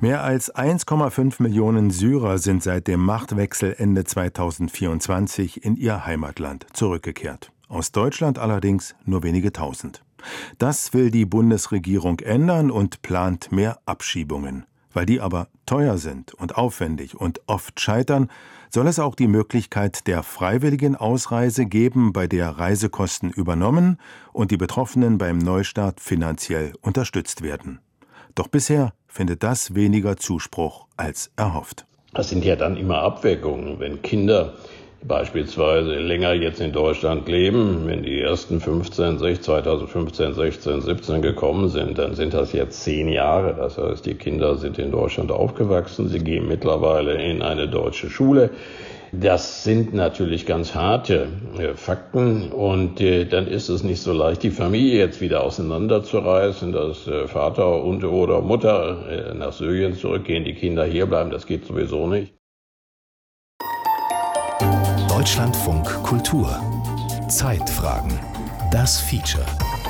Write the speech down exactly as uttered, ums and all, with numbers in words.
Mehr als eins Komma fünf Millionen Syrer sind seit dem Machtwechsel Ende zweitausendvierundzwanzig in ihr Heimatland zurückgekehrt. Aus Deutschland allerdings nur wenige Tausend. Das will die Bundesregierung ändern und plant mehr Abschiebungen. Weil die aber teuer sind und aufwendig und oft scheitern, soll es auch die Möglichkeit der freiwilligen Ausreise geben, bei der Reisekosten übernommen und die Betroffenen beim Neustart finanziell unterstützt werden. Doch bisher findet das weniger Zuspruch als erhofft. Das sind ja dann immer Abwägungen. Wenn Kinder beispielsweise länger jetzt in Deutschland leben, wenn die ersten fünfzehn, zweitausendfünfzehn, sechzehn, siebzehn gekommen sind, dann sind das jetzt zehn Jahre. Das heißt, die Kinder sind in Deutschland aufgewachsen, sie gehen mittlerweile in eine deutsche Schule. Das sind natürlich ganz harte äh, Fakten und äh, dann ist es nicht so leicht, die Familie jetzt wieder auseinanderzureißen, dass äh, Vater und oder Mutter äh, nach Syrien zurückgehen, die Kinder hier bleiben, das geht sowieso nicht. Deutschlandfunk Kultur Zeitfragen. Das Feature.